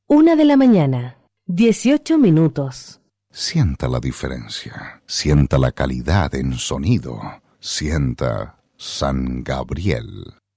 1:00 a.m, 18 minutos. Sienta la diferencia. Sienta la calidad en sonido. Sienta San Gabriel.